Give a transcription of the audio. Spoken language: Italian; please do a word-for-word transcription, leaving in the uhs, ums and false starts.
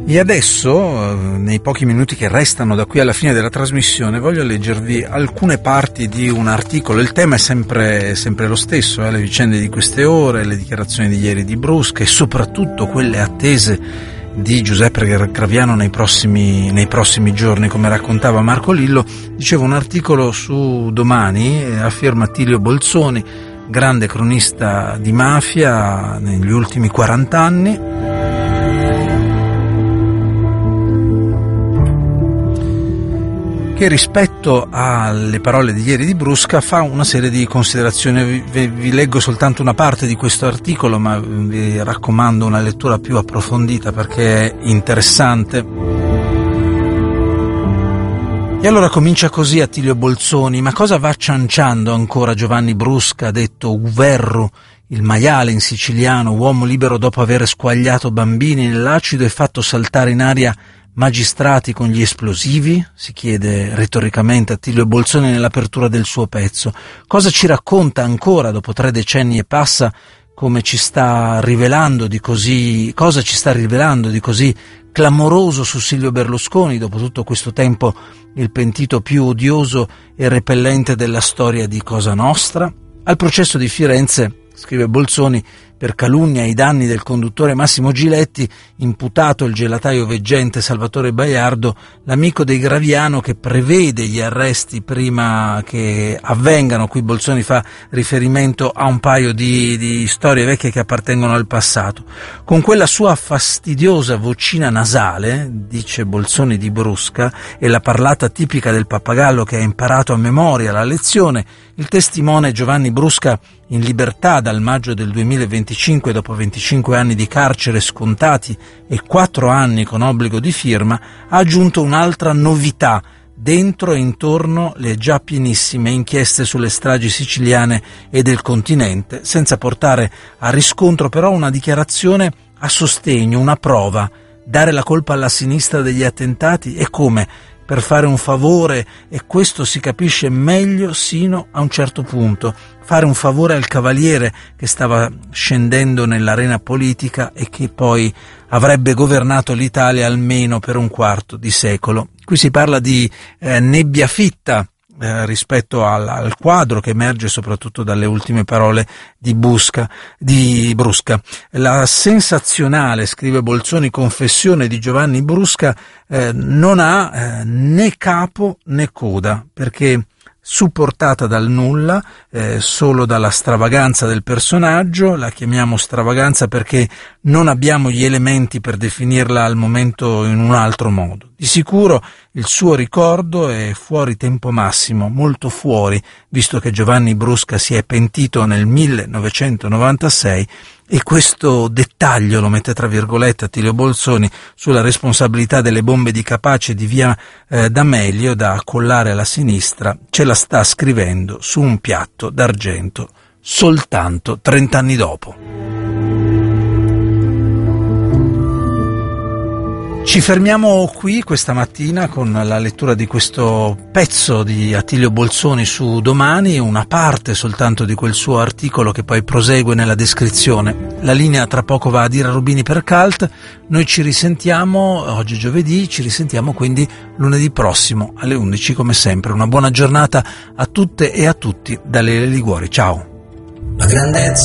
E adesso, nei pochi minuti che restano da qui alla fine della trasmissione, voglio leggervi alcune parti di un articolo. Il tema è sempre, sempre lo stesso, eh? Le vicende di queste ore, le dichiarazioni di ieri di Brusca e soprattutto quelle attese di Giuseppe Graviano nei prossimi, nei prossimi giorni, come raccontava Marco Lillo. Dicevo, un articolo su Domani a firma Attilio Bolzoni, grande cronista di mafia negli ultimi quaranta anni. Che rispetto alle parole di ieri di Brusca fa una serie di considerazioni. Vi, vi leggo soltanto una parte di questo articolo, ma vi raccomando una lettura più approfondita perché è interessante. E allora comincia così Attilio Bolzoni: ma cosa va cianciando ancora Giovanni Brusca, detto Uverru, il maiale in siciliano, uomo libero dopo aver squagliato bambini nell'acido e fatto saltare in aria magistrati con gli esplosivi? Si chiede retoricamente Attilio Bolzoni nell'apertura del suo pezzo. Cosa ci racconta ancora dopo tre decenni e passa, come ci sta rivelando di così, cosa ci sta rivelando di così clamoroso su Silvio Berlusconi, dopo tutto questo tempo il pentito più odioso e repellente della storia di Cosa Nostra? Al processo di Firenze, scrive Bolzoni, per calunnia ai danni del conduttore Massimo Giletti, imputato il gelataio veggente Salvatore Baiardo, l'amico dei Graviano che prevede gli arresti prima che avvengano. Qui Bolzoni fa riferimento a un paio di, di storie vecchie che appartengono al passato. Con quella sua fastidiosa vocina nasale, dice Bolzoni di Brusca, e la parlata tipica del pappagallo che ha imparato a memoria la lezione, il testimone Giovanni Brusca, in libertà dal maggio del duemilaventicinque, dopo venticinque anni di carcere scontati e quattro anni con obbligo di firma, ha aggiunto un'altra novità dentro e intorno le già pienissime inchieste sulle stragi siciliane e del continente, senza portare a riscontro però una dichiarazione a sostegno, una prova. Dare la colpa alla sinistra degli attentati e come? Per fare un favore, e questo si capisce meglio sino a un certo punto, fare un favore al cavaliere che stava scendendo nell'arena politica e che poi avrebbe governato l'Italia almeno per un quarto di secolo. Qui si parla di eh, nebbia fitta eh, rispetto al, al quadro che emerge soprattutto dalle ultime parole di Busca, di Brusca. La sensazionale, scrive Bolzoni, confessione di Giovanni Brusca eh, non ha eh, né capo né coda, perché supportata dal nulla, eh, solo dalla stravaganza del personaggio. La chiamiamo stravaganza perché non abbiamo gli elementi per definirla al momento in un altro modo. Di sicuro il suo ricordo è fuori tempo massimo, molto fuori, visto che Giovanni Brusca si è pentito nel millenovecentonovantasei, e questo dettaglio lo mette tra virgolette Attilio Bolzoni sulla responsabilità delle bombe di Capaci e di via eh, D'Amelio da accollare alla sinistra, ce la sta scrivendo su un piatto d'argento soltanto trent'anni dopo. Ci fermiamo qui questa mattina con la lettura di questo pezzo di Attilio Bolzoni su Domani, una parte soltanto di quel suo articolo che poi prosegue nella descrizione. La linea tra poco va a Ira Rubini per Cult. Noi ci risentiamo oggi è giovedì, ci risentiamo quindi lunedì prossimo alle undici come sempre. Una buona giornata a tutte e a tutti da Lele Liguori. Ciao. La grandezza